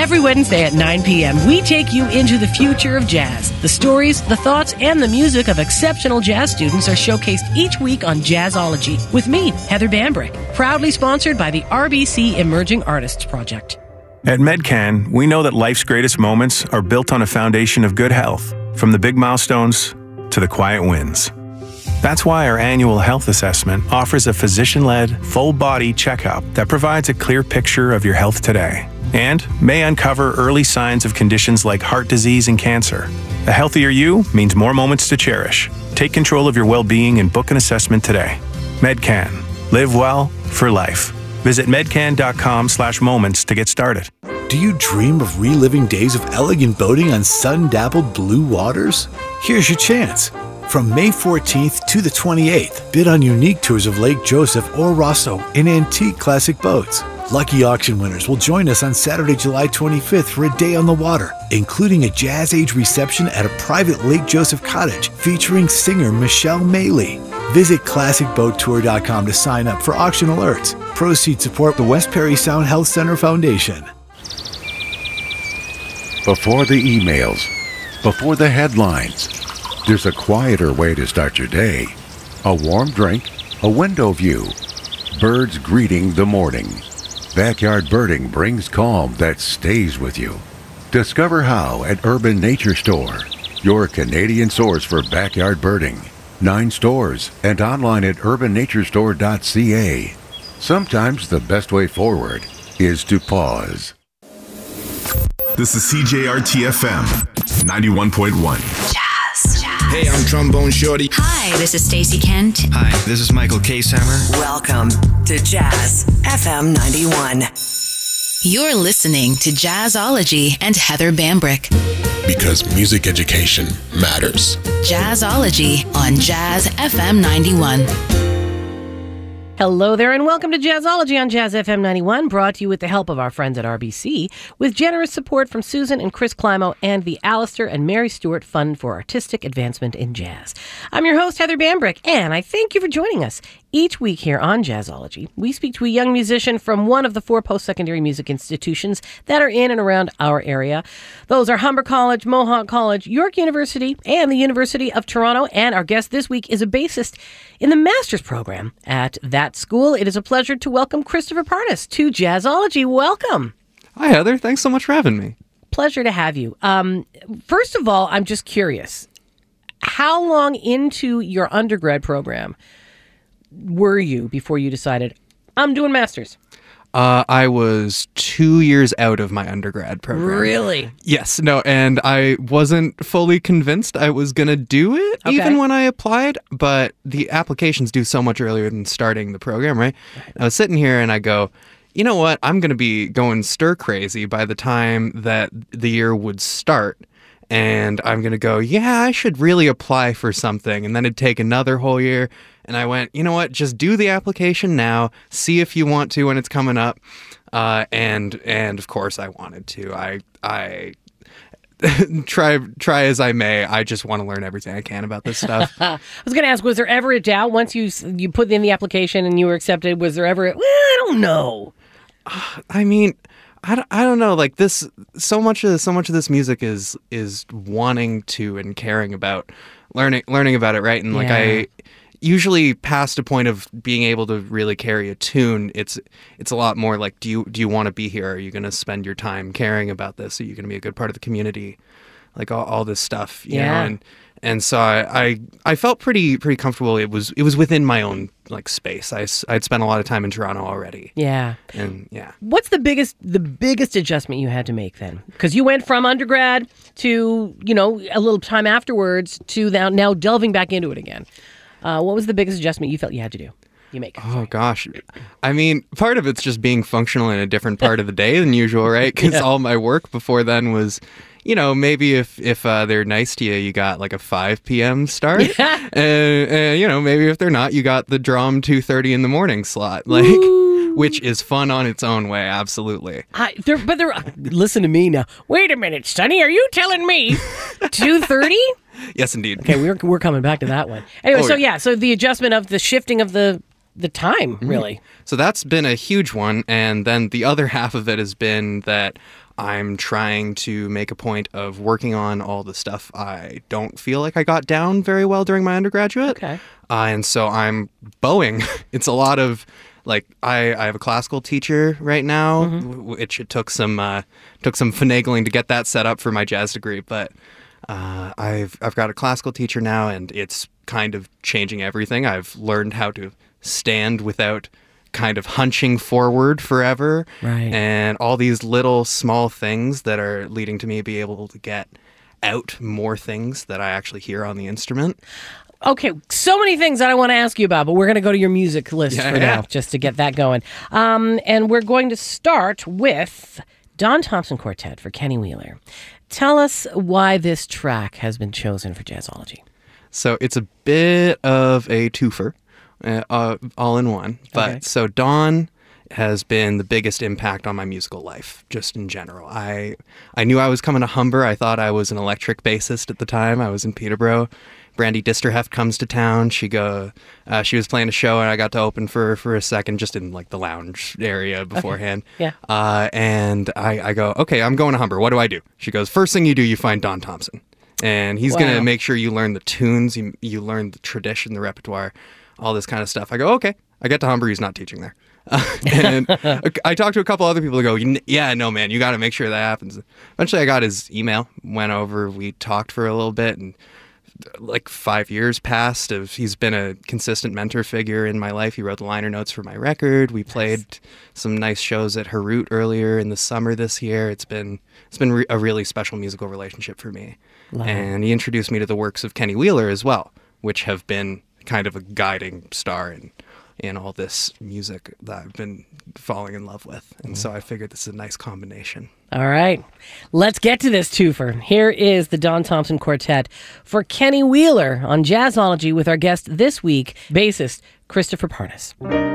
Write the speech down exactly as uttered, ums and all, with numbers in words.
Every Wednesday at nine p.m., we take you into the future of jazz. The stories, the thoughts, and the music of exceptional jazz students are showcased each week on Jazzology with me, Heather Bambrick, proudly sponsored by the R B C Emerging Artists Project. At Medcan, we know that life's greatest moments are built on a foundation of good health, from the big milestones to the quiet wins. That's why our annual health assessment offers a physician-led, full-body checkup that provides a clear picture of your health today and may uncover early signs of conditions like heart disease and cancer. A healthier you means more moments to cherish. Take control of your well-being and book an assessment today. Medcan. Live well for life. Visit medcan.com slash moments to get started. Do you dream of reliving days of elegant boating on sun-dappled blue waters? Here's your chance. From May fourteenth to the twenty-eighth, bid on unique tours of Lake Joseph or Rosso in antique classic boats. Lucky auction winners will join us on Saturday, July twenty-fifth for a day on the water, including a Jazz Age reception at a private Lake Joseph cottage featuring singer Michelle Maley. Visit classic boat tour dot com to sign up for auction alerts. Proceeds support the West Perry Sound Health Center Foundation. Before the emails, before the headlines, there's a quieter way to start your day. A warm drink, a window view, birds greeting the morning. Backyard birding brings calm that stays with you. Discover how at Urban Nature Store, your Canadian source for backyard birding. Nine stores and online at urban nature store dot c a. Sometimes the best way forward is to pause. This is C J R T F M ninety-one point one. Jazz. Jazz. Hey, I'm Trombone Shorty. Hi, this is Stacey Kent. Hi, this is Michael K-Sammer. Welcome to Jazz F M ninety-one. You're listening to Jazzology and Heather Bambrick. Because music education matters. Jazzology on Jazz F M ninety-one. Hello there and welcome to Jazzology on Jazz F M ninety-one, brought to you with the help of our friends at R B C, with generous support from Susan and Chris Climo and the Alistair and Mary Stewart Fund for Artistic Advancement in Jazz. I'm your host, Heather Bambrick, and I thank you for joining us. Each week here on Jazzology, we speak to a young musician from one of the four post-secondary music institutions that are in and around our area. Those are Humber College, Mohawk College, York University, and the University of Toronto. And our guest this week is a bassist in the master's program at that school. It is a pleasure to welcome Christopher Parnas to Jazzology. Welcome. Hi, Heather. Thanks so much for having me. Pleasure to have you. Um, first of all, I'm just curious. How long into your undergrad program were you before you decided, I'm doing masters? Uh, I was two years out of my undergrad program. Really? Yes. No, and I wasn't fully convinced I was going to do it Okay. even when I applied, but the applications due so much earlier than starting the program, right? right. I was sitting here and I go, you know what? I'm going to be going stir crazy by the time that the year would start. And I'm going to go, yeah, I should really apply for something. And then it'd take another whole year. And I went, you know what, just do the application now, see if you want to when it's coming up. Uh, and and of course I wanted to. I I try try as I may, I just want to learn everything I can about this stuff. I was going to ask, was there ever a doubt once you you put in the application and you were accepted? Was there ever, a, well, I don't know. I mean, I don't, I don't know, like this, so much of so much of this music is is wanting to and caring about learning learning about it, right? And like Yeah. I usually past a point of being able to really carry a tune, it's it's a lot more like, do you do you want to be here? Are you going to spend your time caring about this? Are you going to be a good part of the community? Like all, all this stuff, you Yeah. know? And and so I, I I felt pretty pretty comfortable. It was it was within my own like space. I I'd spent a lot of time in Toronto already. Yeah. And yeah. What's the biggest the biggest adjustment you had to make then? Because you went from undergrad to, you know, a little time afterwards to now, now delving back into it again. Uh, what was the biggest adjustment you felt you had to do? You make. Oh, sorry. Gosh. I mean, part of it's just being functional in a different part of the day than usual, right? Because Yeah. all my work before then was, you know, maybe if, if uh, they're nice to you, you got like a five p.m. start. Yeah. And, and, you know, maybe if they're not, you got the drum two thirty in the morning slot. Like, Ooh. which is fun on its own way, absolutely. I, they're, but they're, listen to me now. Wait a minute, Sonny, are you telling me two thirty? Yes, indeed. Okay, we're we're coming back to that one. Anyway, Oh, so yeah. yeah, so the adjustment of the shifting of the the time, really. Mm-hmm. So that's been a huge one. And then the other half of it has been that I'm trying to make a point of working on all the stuff I don't feel like I got down very well during my undergraduate. Okay. Uh, and so I'm bowing. It's a lot of, like, I, I have a classical teacher right now, mm-hmm. which it took some uh, took some finagling to get that set up for my jazz degree. But uh, I've I've got a classical teacher now, and it's kind of changing everything. I've learned how to stand without kind of hunching forward forever. Right. And all these little small things that are leading to me be able to get out more things that I actually hear on the instrument. Okay, so many things that I want to ask you about, but we're going to go to your music list yeah, for yeah. now, just to get that going. Um, and we're going to start with Don Thompson Quartet for Kenny Wheeler. Tell us why this track has been chosen for Jazzology. So it's a bit of a twofer, uh, uh, all in one. But okay. So Don has been the biggest impact on my musical life, just in general. I I knew I was coming to Humber. I thought I was an electric bassist at the time. I was in Peterborough. Brandy Disterheft comes to town. She go. Uh, she was playing a show, and I got to open for for a second, just in like the lounge area beforehand. Okay. Yeah. Uh, and I, I go, okay, I'm going to Humber. What do I do? She goes, first thing you do, you find Don Thompson, and he's wow. gonna make sure you learn the tunes, you you learn the tradition, the repertoire, all this kind of stuff. I go, okay. I get to Humber. He's not teaching there. Uh, and I talked to a couple other people who go, yeah, no, man, you got to make sure that happens. Eventually, I got his email, went over, we talked for a little bit, and like five years passed. Of he's been a consistent mentor figure in my life. He wrote the liner notes for my record. We played nice. some nice shows at Harut earlier in the summer this year. It's been it's been re- a really special musical relationship for me. Love and it. He introduced me to the works of Kenny Wheeler as well, which have been kind of a guiding star in in all this music that I've been falling in love with. And mm-hmm. so I figured this is a nice combination. All right. Let's get to this twofer. Here is the Don Thompson Quartet for Kenny Wheeler on Jazzology with our guest this week, bassist Christopher Parnas.